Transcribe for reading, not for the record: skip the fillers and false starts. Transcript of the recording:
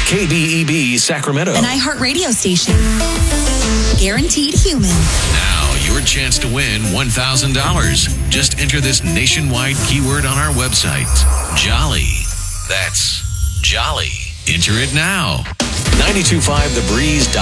KBEB Sacramento. An iHeartRadio station. Guaranteed human. Now, your chance to win $1,000. Just enter this nationwide keyword on our website. Jolly. That's Jolly. Enter it now. 92.5 The Breeze.